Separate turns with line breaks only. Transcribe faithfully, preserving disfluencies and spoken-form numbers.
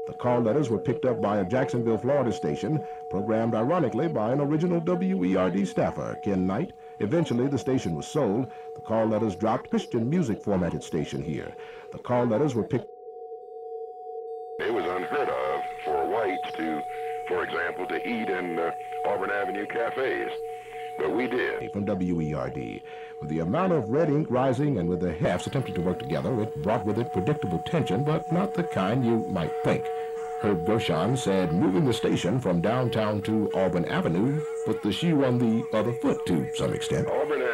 The call letters were picked up by a Jacksonville, Florida station, programmed ironically by an original W E R D staffer, Ken Knight. Eventually, the station was sold. The call letters dropped. Christian music formatted station here. The call letters were picked.
It was unheard of for whites to, for example, to eat in uh, Auburn Avenue cafes. But we did.
From W E R D. With the amount of red ink rising and with the halves attempting to work together, it brought with it predictable tension, but not the kind you might think. Herb Gershon said moving the station from downtown to Auburn Avenue put the shoe on the other foot to some extent.
Auburn